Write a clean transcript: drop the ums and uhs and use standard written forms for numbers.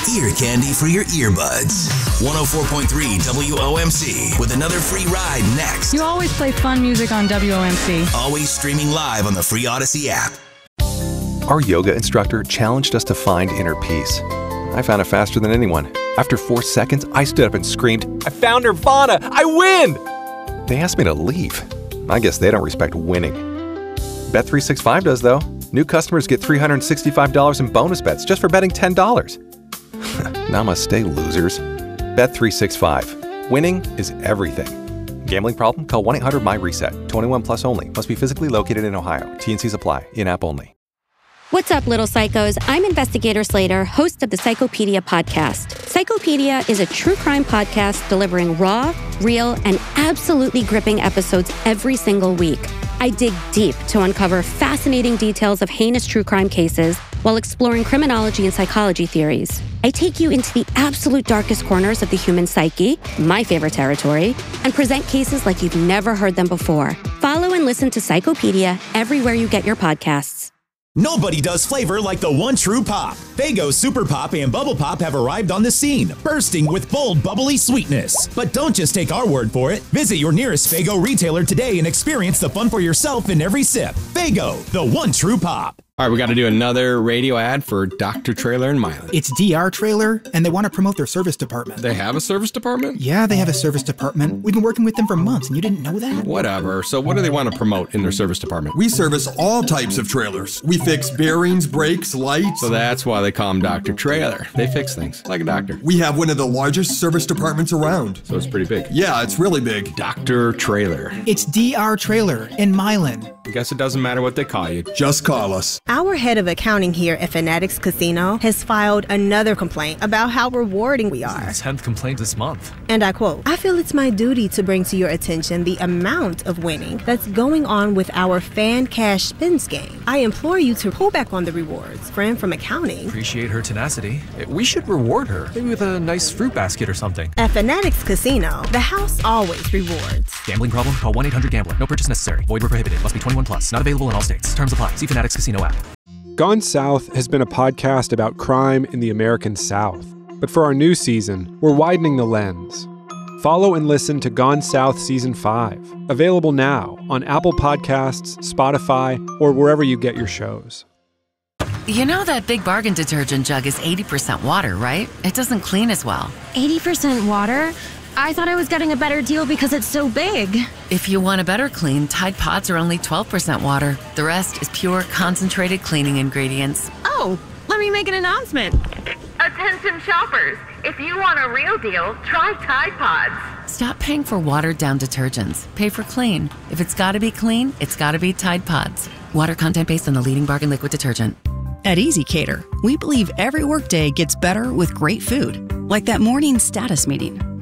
ear candy for your earbuds. 104.3 WOMC with another free ride next. You always play fun music on WOMC. Always streaming live on the free Odyssey app. Our yoga instructor challenged us to find inner peace. I found it faster than anyone. After 4 seconds, I stood up and screamed, "I found Nirvana! I win!" They asked me to leave. I guess they don't respect winning. Bet365 does, though. New customers get $365 in bonus bets just for betting $10. Namaste, losers. Bet365. Winning is everything. Gambling problem? Call 1-800-MY-RESET. 21 plus only. Must be physically located in Ohio. T&Cs apply. In-app only. What's up, little psychos? I'm Investigator Slater, host of the Psychopedia podcast. Psychopedia is a true crime podcast delivering raw, real, and absolutely gripping episodes every single week. I dig deep to uncover fascinating details of heinous true crime cases while exploring criminology and psychology theories. I take you into the absolute darkest corners of the human psyche, my favorite territory, and present cases like you've never heard them before. Follow and listen to Psychopedia everywhere you get your podcasts. Nobody does flavor like the one true pop. Faygo Super Pop and Bubble Pop have arrived on the scene, bursting with bold, bubbly sweetness. But don't just take our word for it. Visit your nearest Faygo retailer today and experience the fun for yourself in every sip. Faygo, the one true pop. All right, we got to do another radio ad for Dr. Trailer in Milan. It's DR Trailer, and they want to promote their service department. They have a service department? Yeah, they have a service department. We've been working with them for months, and you didn't know that? Whatever. So what do they want to promote in their service department? We service all types of trailers. We fix bearings, brakes, lights. So that's why they call them Dr. Trailer. They fix things, like a doctor. We have one of the largest service departments around. So it's pretty big. Yeah, it's really big. Dr. Trailer. It's DR Trailer in Milan. I guess it doesn't matter what they call you. Just call us. Our head of accounting here at Fanatics Casino has filed another complaint about how rewarding we are. 10th complaint this month. And I quote, "I feel it's my duty to bring to your attention the amount of winning that's going on with our fan cash spins game. I implore you to pull back on the rewards." Friend from accounting. Appreciate her tenacity. We should reward her. Maybe with a nice fruit basket or something. At Fanatics Casino, the house always rewards. Gambling problem? Call 1-800-GAMBLER. No purchase necessary. Void where prohibited. Must be 21 plus. Not available in all states. Terms apply. See Fanatics Casino app. Gone South has been a podcast about crime in the American South. But for our new season, we're widening the lens. Follow and listen to Gone South Season 5, available now on Apple Podcasts, Spotify, or wherever you get your shows. You know that Big Bargain detergent jug is 80% water, right? It doesn't clean as well. 80% water? I thought I was getting a better deal because it's so big. If you want a better clean, Tide Pods are only 12% water. The rest is pure, concentrated cleaning ingredients. Oh, let me make an announcement. Attention shoppers, if you want a real deal, try Tide Pods. Stop paying for watered-down detergents. Pay for clean. If it's gotta be clean, it's gotta be Tide Pods. Water content based on the leading bargain liquid detergent. At Easy Cater, we believe every workday gets better with great food, like that morning status meeting.